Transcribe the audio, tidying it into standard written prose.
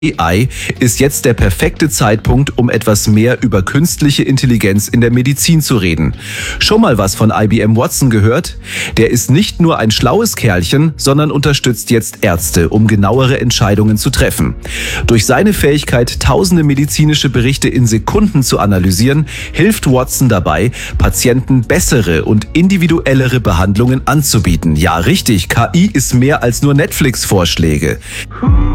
AI ist jetzt der perfekte Zeitpunkt, um etwas mehr über künstliche Intelligenz in der Medizin zu reden. Schon mal was von IBM Watson gehört? Der ist nicht nur ein schlaues Kerlchen, sondern unterstützt jetzt Ärzte, um genauere Entscheidungen zu treffen. Durch seine Fähigkeit, tausende medizinische Berichte in Sekunden zu analysieren, hilft Watson dabei, Patienten bessere und individuellere Behandlungen anzubieten. Ja, richtig, KI ist mehr als nur Netflix-Vorschläge.